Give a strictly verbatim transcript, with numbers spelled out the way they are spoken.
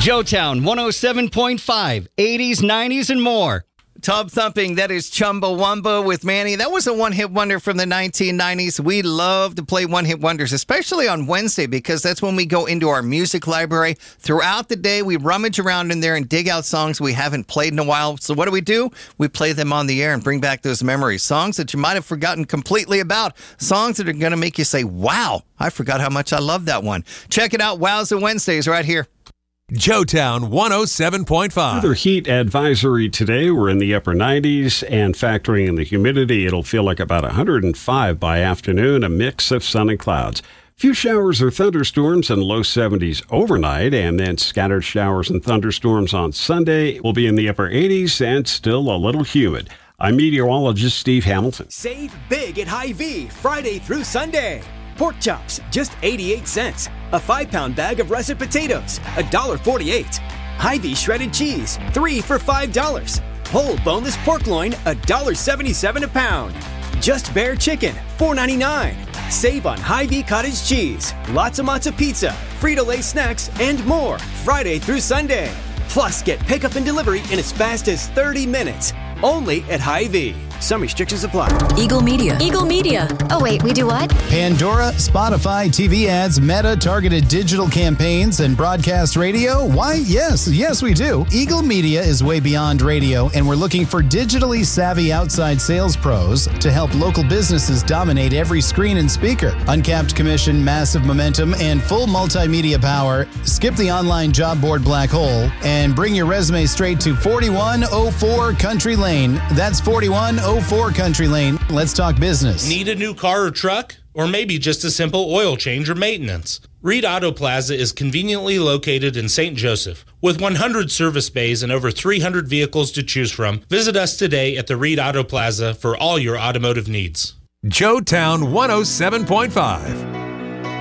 Joetown one oh seven point five, eighties, nineties, and more. Tub thumping, that is Chumbawamba with Manny. That was a one-hit wonder from the nineteen nineties. We love to play one-hit wonders, especially on Wednesday, because that's when we go into our music library. Throughout the day, we rummage around in there and dig out songs we haven't played in a while. So what do we do? We play them on the air and bring back those memories. Songs that you might have forgotten completely about. Songs that are going to make you say, wow, I forgot how much I love that one. Check it out, Wowza Wednesdays right here. Joetown one oh seven point five. Another heat advisory today. We're in the upper nineties, and factoring in the humidity, it'll feel like about one hundred five by afternoon, a mix of sun and clouds. Few showers or thunderstorms and low seventies overnight, and then scattered showers and thunderstorms on Sunday. Will be in the upper eighties and still a little humid. I'm meteorologist Steve Hamilton. Save big at Hy-Vee Friday through Sunday. Pork chops, just eighty-eight cents. A five-pound bag of russet potatoes, one dollar forty-eight. Hy-Vee shredded cheese, three for five dollars. Whole boneless pork loin, one dollar seventy-seven a pound. Just Bear chicken, four ninety-nine. Save on Hy-Vee cottage cheese, lots of matzo pizza, Frito-Lay snacks, and more Friday through Sunday. Plus, get pickup and delivery in as fast as thirty minutes. Only at Hy-Vee. Some restrictions apply. Eagle Media. Eagle Media. Oh, wait, we do what? Pandora, Spotify, T V ads, Meta, targeted digital campaigns, and broadcast radio? Why, yes, yes, we do. Eagle Media is way beyond radio, and we're looking for digitally savvy outside sales pros to help local businesses dominate every screen and speaker. Uncapped commission, massive momentum, and full multimedia power. Skip the online job board black hole and bring your resume straight to forty-one oh four Country Lane. That's forty-one oh four Country Lane. Let's talk business. Need a new car or truck? Or maybe just a simple oil change or maintenance? Reed Auto Plaza is conveniently located in Saint Joseph. With one hundred service bays and over three hundred vehicles to choose from, visit us today at the Reed Auto Plaza for all your automotive needs. Joetown one oh seven point five.